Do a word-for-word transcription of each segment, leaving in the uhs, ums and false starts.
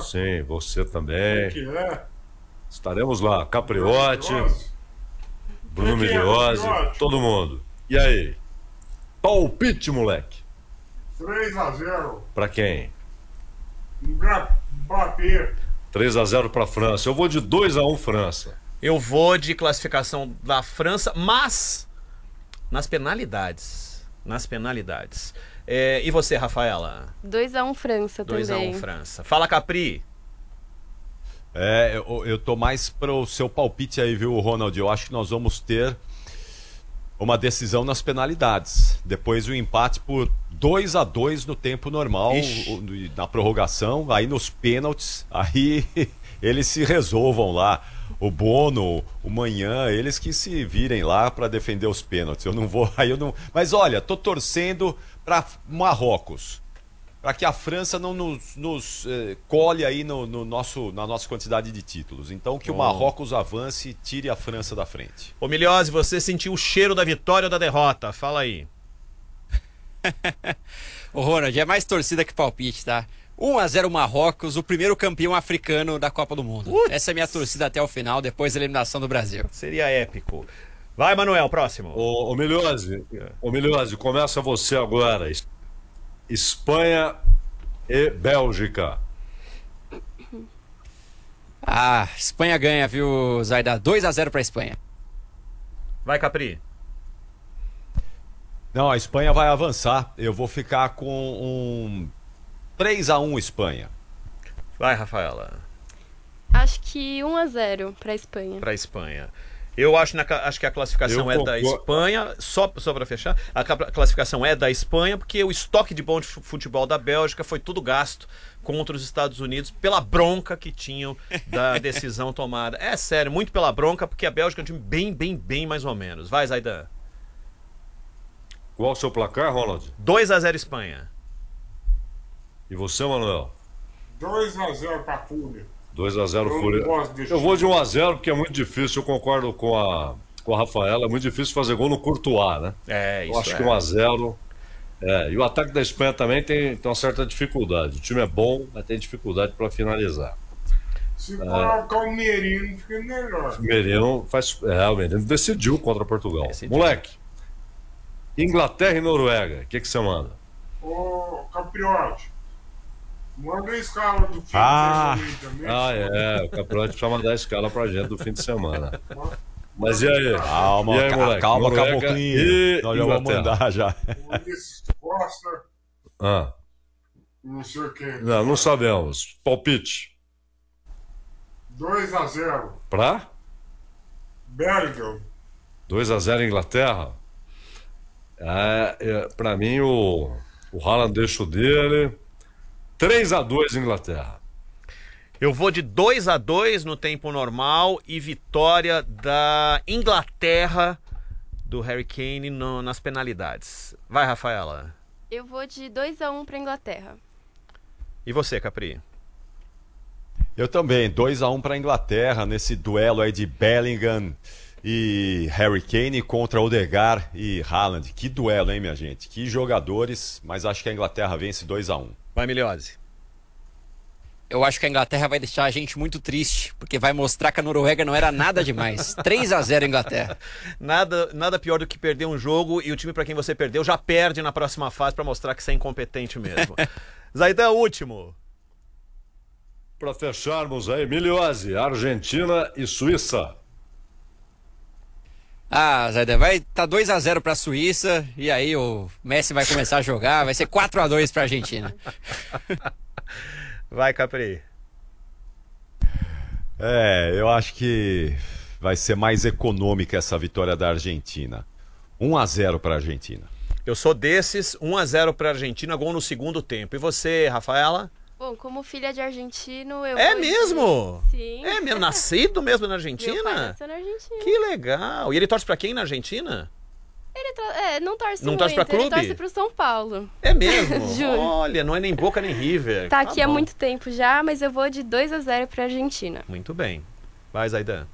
Sim, você também. Que é? Estaremos lá. Capriotti, Bruno Que que é, Migliozzi, Capriotti? todo mundo. E aí? Palpite, moleque. três a zero. Pra quem? Mbappé. três a zero pra França. Eu vou de dois a um França. Eu vou de classificação da França, mas nas penalidades. Nas penalidades. É, e você, Rafaela? dois a um França dois a também. um França. Fala, Capri. É, eu, eu tô mais pro seu palpite aí, viu, Ronald? Eu acho que nós vamos ter uma decisão nas penalidades. Depois o empate por dois a dois no tempo normal, o, na prorrogação, aí nos pênaltis, aí eles se resolvam lá. O Bono, o Manhã, eles que se virem lá para defender os pênaltis. Eu não vou, aí eu não. Mas olha, tô torcendo para Marrocos, para que a França não nos, nos eh, colhe aí no, no nosso, na nossa quantidade de títulos. Então que Bom. o Marrocos avance e tire a França da frente. Ô, Migliozzi, você sentiu o cheiro da vitória ou da derrota? Fala aí. Ô, Ronald, é mais torcida que palpite, tá? um a zero Marrocos, o primeiro campeão africano da Copa do Mundo. Putz. Essa é a minha torcida até o final, depois da eliminação do Brasil. Seria épico. Vai, Manuel, próximo. Ô, ô Migliozzi, ô Migliozzi, começa você agora. Es- Espanha e Bélgica. Ah, Espanha ganha, viu, Zaidan? dois a zero pra Espanha. Vai, Capri. Não, a Espanha vai avançar. Eu vou ficar com um três a um Espanha. Vai, Rafaela. Acho que um a zero pra Espanha. Pra Espanha. Eu acho, na, acho que a classificação Eu é da concordo. Espanha, só, só para fechar, a ca- classificação é da Espanha, porque o estoque de bom de fu- futebol da Bélgica foi tudo gasto contra os Estados Unidos pela bronca que tinham da decisão tomada. É sério, muito pela bronca, porque a Bélgica é um time bem, bem, bem mais ou menos. Vai, Zaidan. Qual o seu placar, Ronald? dois a zero Espanha. E você, Manuel? dois a zero pra Fúria. dois a zero Eu Fúria. não gosto desse Eu vou de time. um a zero porque é muito difícil. Eu concordo com a, com a Rafaela. É muito difícil fazer gol no Courtois, né? É, isso Eu acho é. que um a zero. É, e o ataque da Espanha também tem, tem uma certa dificuldade. O time é bom, mas tem dificuldade para finalizar. Se colocar o Merino, fica melhor. O Merino faz. É, o Merino decidiu contra Portugal. Decidiu. Moleque, Inglaterra e Noruega, o que, que você manda? Ô, Capriotti, manda a escala do time Ah. aí também. Ah, é, o Capriotti precisa mandar a escala pra gente do fim de semana. Mas e aí? Calma, e aí, ca- moleque? calma, Noruega caboclinho. e Nós já vamos Inglaterra. mandar já. O Ulisses Costa, Ah, não sei quem. não, não sabemos. Palpite. dois a zero. Pra? Bellingham. dois a zero Inglaterra? É, é, pra mim, o, o Haaland deixa o dele. três a dois Inglaterra. Eu vou de dois a dois no tempo normal e vitória da Inglaterra do Harry Kane no- nas penalidades. Vai, Rafaela. Eu vou de dois a um pra Inglaterra. E você, Capri? Eu também, dois a um para Inglaterra nesse duelo aí de Bellingham e Harry Kane contra Odegaard e Haaland. Que duelo, hein, minha gente? Que jogadores, mas acho que a Inglaterra vence dois a um. Vai, Migliozzi. Eu acho que a Inglaterra vai deixar a gente muito triste, porque vai mostrar que a Noruega não era nada demais. três a zero Inglaterra. Nada, nada pior do que perder um jogo e o time pra quem você perdeu já perde na próxima fase pra mostrar que você é incompetente mesmo. Zaidan, último. Pra fecharmos aí, Migliozzi, Argentina e Suíça. Ah, Zaidan, vai tá dois a zero pra Suíça e aí o Messi vai começar a jogar, vai ser quatro a dois pra Argentina. Vai, Capri. É, eu acho que vai ser mais econômica essa vitória da Argentina. um a zero para a Argentina. Eu sou desses, um a zero pra Argentina, gol no segundo tempo. E você, Rafaela? Bom, como filha de argentino, eu É vou de- mesmo? Sim. É mesmo? Nascido mesmo na Meu pai Argentina? nasceu na Argentina. Que legal. E ele torce pra quem na Argentina? Ele tra- é, não torce Não muito, torce pra ele clube? torce pro São Paulo. É mesmo? Juro. Olha, não é nem Boca nem River. Tá aqui há bom. muito tempo já, mas eu vou de dois a zero pra Argentina. Muito bem. Vai, Zaidan.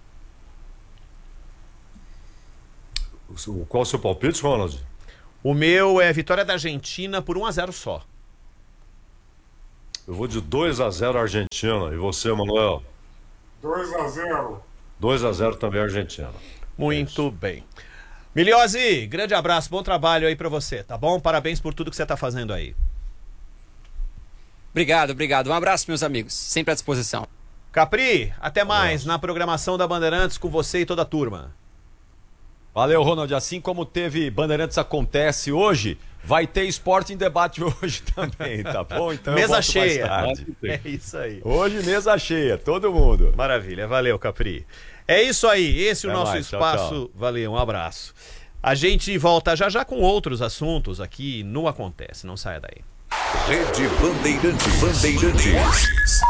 O- Qual o seu palpite, Ronald? O meu é vitória da Argentina por um a zero só. Eu vou de dois a zero Argentina. E você, Manuel? dois a zero. dois a zero também Argentina. Muito bem. Miliose, grande abraço, bom trabalho aí pra você, tá bom? Parabéns por tudo que você tá fazendo aí. Obrigado, obrigado. Um abraço, meus amigos. Sempre à disposição. Capri, até mais na programação da Bandeirantes com você e toda a turma. Valeu, Ronald. Assim como teve Bandeirantes Acontece hoje, vai ter Esporte em Debate hoje também, tá bom? Então eu Mesa volto mais cheia. tarde. É isso aí. Hoje, mesa cheia, todo mundo. Maravilha, valeu, Capri. É isso aí, esse é o Até nosso mais, tchau, espaço. tchau. Valeu, um abraço. A gente volta já já com outros assuntos aqui no Acontece, não saia daí. Rede Bandeirantes. Bandeirantes.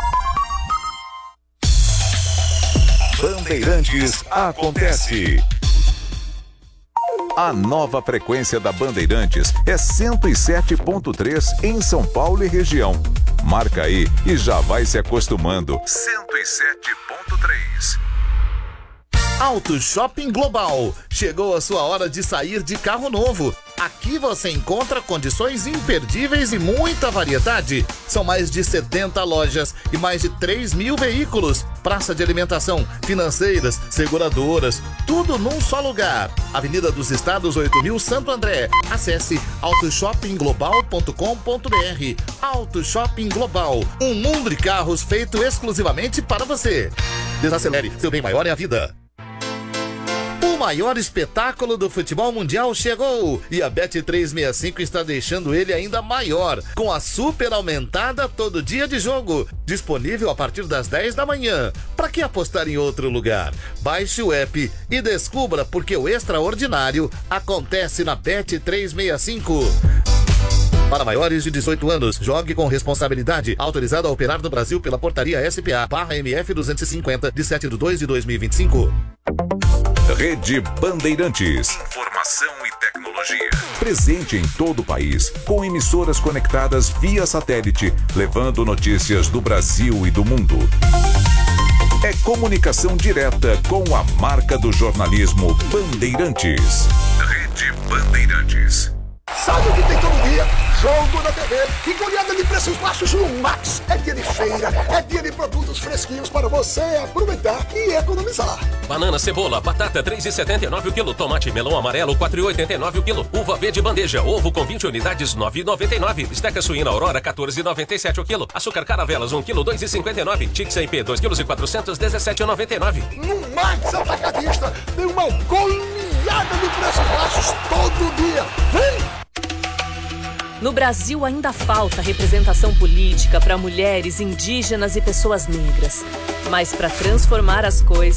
Bandeirantes Acontece. A nova frequência da Bandeirantes é cento e sete ponto três em São Paulo e região. Marca aí e já vai se acostumando. cento e sete ponto três. Auto Shopping Global. Chegou a sua hora de sair de carro novo. Aqui você encontra condições imperdíveis e muita variedade. São mais de setenta lojas e mais de três mil veículos. Praça de alimentação, financeiras, seguradoras, tudo num só lugar. Avenida dos Estados oito mil, Santo André. Acesse auto shopping global ponto com ponto br. Auto Shopping Global. Um mundo de carros feito exclusivamente para você. Desacelere, seu bem maior é a vida. O maior espetáculo do futebol mundial chegou e a Bet trezentos e sessenta e cinco está deixando ele ainda maior, com a super aumentada todo dia de jogo, disponível a partir das dez da manhã. Para que apostar em outro lugar? Baixe o app e descubra porque o extraordinário acontece na Bet trezentos e sessenta e cinco. Para maiores de dezoito anos, jogue com responsabilidade. Autorizado a operar no Brasil pela portaria S P A barra M F duzentos e cinquenta, de sete de dois de dois mil e vinte e cinco. Rede Bandeirantes. Informação e tecnologia. Presente em todo o país, com emissoras conectadas via satélite, levando notícias do Brasil e do mundo. É comunicação direta com a marca do jornalismo Bandeirantes. Rede Bandeirantes. Sabe o que tem todo dia? Jogo na T V e goleada de preços baixos no Max. É dia de feira, é dia de produtos fresquinhos para você aproveitar e economizar. Banana, cebola, batata três reais e setenta e nove centavos o quilo. Tomate melão amarelo quatro reais e oitenta e nove centavos o quilo. Uva verde bandeja, ovo com vinte unidades nove reais e noventa e nove centavos. Esteca suína Aurora quatorze reais e noventa e sete centavos o quilo. Açúcar Caravelas um quilo dois reais e cinquenta e nove centavos. Tix I P dois quilos e quatrocentos dezessete reais e noventa e nove centavos. No Max Atacadista tem uma goleada de preços baixos todo dia. Vem! No Brasil ainda falta representação política para mulheres, indígenas e pessoas negras. Mas para transformar as coisas,